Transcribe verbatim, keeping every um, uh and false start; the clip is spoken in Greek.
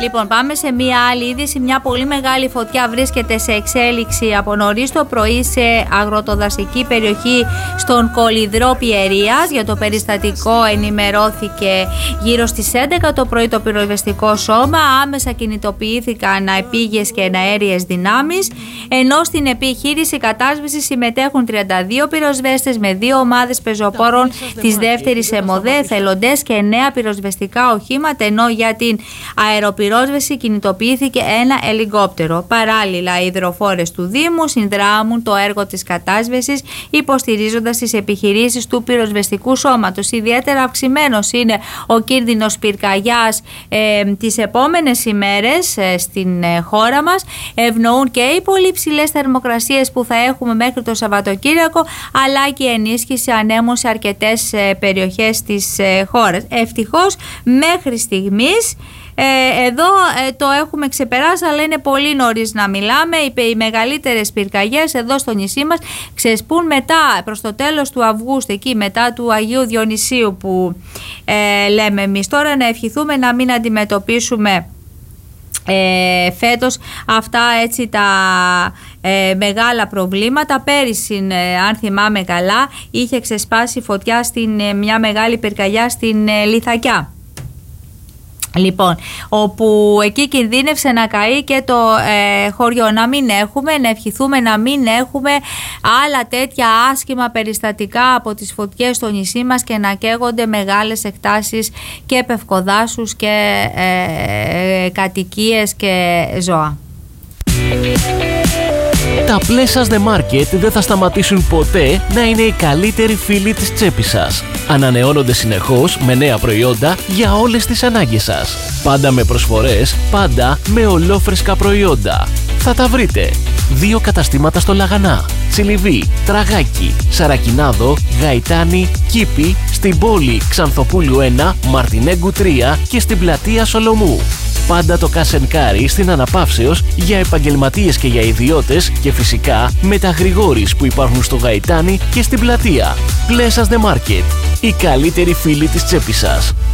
Λοιπόν, πάμε σε μία άλλη είδηση. Μια πολύ μεγάλη φωτιά βρίσκεται σε εξέλιξη από νωρίς το πρωί σε αγροτοδασική περιοχή στον Κολυδρό Πιερίας. Για το περιστατικό ενημερώθηκε γύρω στις έντεκα το πρωί το πυροσβεστικό σώμα. Άμεσα κινητοποιήθηκαν αεπίγειες και εναέριες δυνάμεις, ενώ στην επιχείρηση κατάσβεσης συμμετέχουν τριάντα δύο πυροσβέστες με δύο ομάδες πεζοπόρων της δεύτερης ΕΜΟΔΕ, εθελοντές και εννέα πυροσβεστικά οχήματα, ενώ για την αεροπυρόσβεση κινητοποιήθηκε ένα ελικόπτερο. Παράλληλα, οι υδροφόρες του Δήμου συνδράμουν το έργο της κατάσβεσης, υποστηρίζοντας τις επιχειρήσεις του πυροσβεστικού σώματος. Ιδιαίτερα αυξημένος είναι ο κίνδυνος πυρκαγιάς ε, τις επόμενες ημέρες ε, στην ε, χώρα μας. Ευνοούν και οι πολύ ψηλές θερμοκρασίες που θα έχουμε μέχρι το Σαββατοκύριακο, αλλά και η ενίσχυση ανέμων σε αρκετές ε, περιοχές της ε, χώρας. Ευτυχώς μέχρι στιγμής Ε, εδώ ε, το έχουμε ξεπεράσει, αλλά είναι πολύ νωρίς να μιλάμε. Οι, οι μεγαλύτερες πυρκαγιές εδώ στο νησί μας ξεσπούν μετά, προς το τέλος του Αυγούστου, εκεί μετά του Αγίου Διονυσίου που ε, λέμε εμείς. Τώρα να ευχηθούμε να μην αντιμετωπίσουμε Ε, φέτος αυτά έτσι τα ε, μεγάλα προβλήματα. Πέρυσι, ε, αν θυμάμαι καλά, είχε ξεσπάσει φωτιά στην ε, μια μεγάλη πυρκαγιά στην ε, Λιθακιά. Λοιπόν, όπου εκεί κινδύνευσε να καεί και το ε, χωριό. Να μην έχουμε, να ευχηθούμε να μην έχουμε άλλα τέτοια άσχημα περιστατικά από τις φωτιές στο νησί μας και να καίγονται μεγάλες εκτάσεις και πευκοδάσους και ε, ε, κατοικίες και ζώα. Τα Pleasures The Market δεν θα σταματήσουν ποτέ να είναι οι καλύτεροι φίλοι της τσέπης σας. Ανανεώνονται συνεχώς με νέα προϊόντα για όλες τις ανάγκες σας. Πάντα με προσφορές, πάντα με ολόφρεσκα προϊόντα. Θα τα βρείτε. Δύο καταστήματα στο Λαγανά, Τσιλιβί, Τραγάκι, Σαρακινάδο, Γαϊτάνη, Κήπη, στην πόλη Ξανθοπούλου ένα, Μαρτινέγκου τρία και στην πλατεία Σολομού. Πάντα το Κασενκάρι στην Αναπαύσεως για επαγγελματίες και για ιδιώτες και φυσικά με τα Γρηγόρης που υπάρχουν στο Γαϊτάνι και στην πλατεία. Pleasures The Market, οι καλύτεροι φίλοι της τσέπης σας.